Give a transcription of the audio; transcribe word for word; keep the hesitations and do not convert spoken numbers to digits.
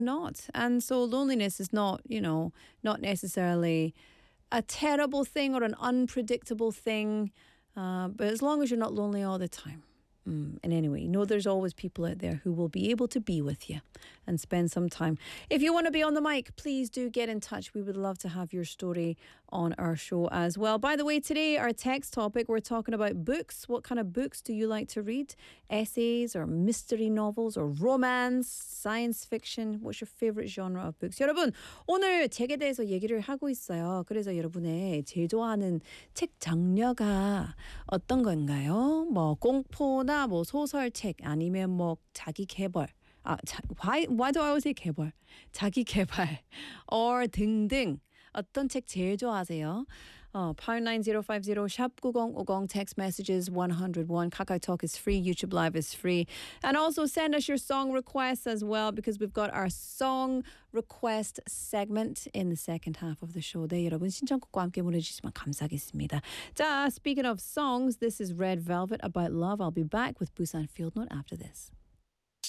not. And so loneliness is not, you know, not necessarily a terrible thing or an unpredictable thing. Uh, but as long as you're not lonely all the time. Mm, and anyway, you know there's always people out there who will be able to be with you and spend some time. If you want to be on the mic, please do get in touch. We would love to have your story on our show as well. By the way, today our text topic, we're talking about books. What kind of books do you like to read? Essays or mystery novels or romance, science fiction? What's your favorite genre of books? 여러분, 오늘 책에 대해서 얘기를 하고 있어요. 그래서 여러분의 제일 좋아하는 책 장르가 어떤 건가요? 뭐 공포나 뭐 소설책 아니면 뭐 자기 개발 아 자, why why do I always say 개발 자기 개발 or 등등 어떤 책 제일 좋아하세요? 어, pound nine zero five zero 샵 구공오공 text messages one oh one KakaoTalk is free, YouTube Live is free, and also send us your song requests as well because we've got our song request segment in the second half of the show. 네, 여러분 신청곡과 함께 보내주시면 감사하겠습니다. 자, speaking of songs, this is Red Velvet, About Love. I'll be back with Busan Field Note after this.